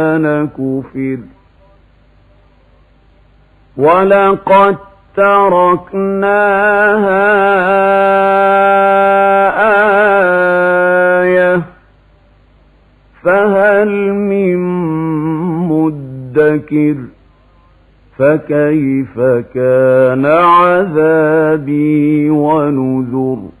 كفر ولقد تركناها آية فهل من مدكر فكيف كان عذابي ونذر